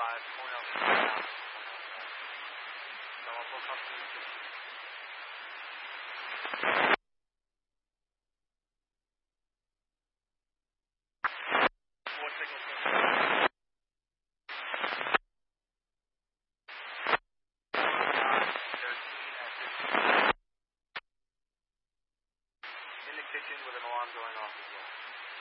5, pulling out the south. Estamos por facility.